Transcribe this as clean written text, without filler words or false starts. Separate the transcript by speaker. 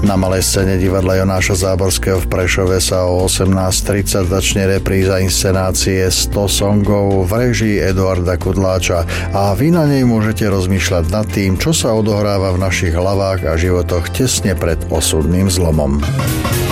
Speaker 1: Na malej scéne divadla Jonáša Záborského v Prešove sa o 18:30 začne repríza inscenácie 100 songov v réžii Eduarda Kudláča a vy na nej môžete rozmýšľať nad tým, čo sa odohráva v našich hlavách a životoch tesne pred osudným zlomom.